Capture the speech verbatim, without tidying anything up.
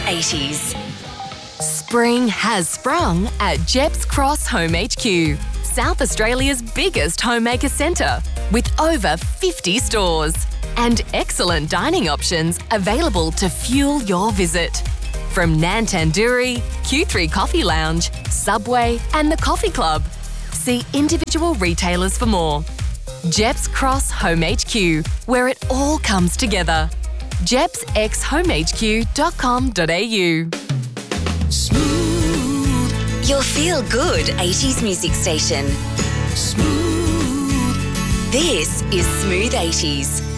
eighties. Spring has sprung at Jeps Cross Home H Q, South Australia's biggest homemaker centre, with over fifty stores and excellent dining options available to fuel your visit. From Nan Tandoori, Q three Coffee Lounge, Subway and the Coffee Club. See individual retailers for more. Jeps Cross Home H Q, where it all comes together. jeps x home h q dot com dot a u. Smooth. Your feel-good eighties music station. Smooth. This is Smooth eighties.